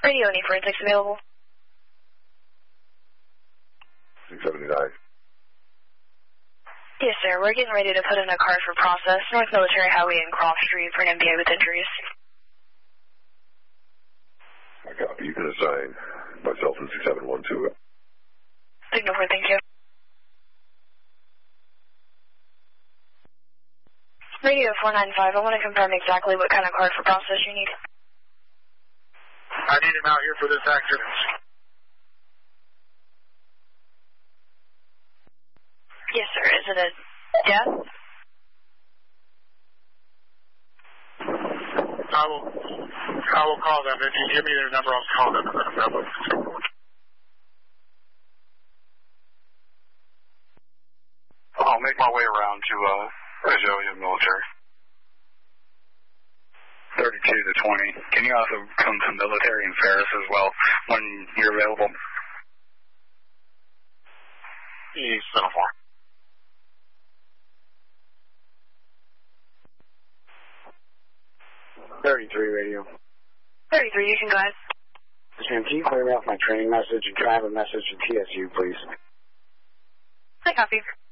Radio, any forensics available? 679. Yes, sir. We're getting ready to put in a card for process. North Military Highway and Croft Street for an MBA with injuries. I copy. You can assign myself in 6712. Signal for thank you. Radio 495, I want to confirm exactly what kind of card for process you need. I need him out here for this accident. Yes, sir. Is it a death? I will call them. If you give me their number, I'll call them. I'll make my way around to Azalea Military. 32 to 20. Can you also come to Military and Ferris as well when you're available? He's 74. Radio. 33, you can go ahead. Ma'am, can you clear me off my training message and can I have a message to TSU, please? I copy.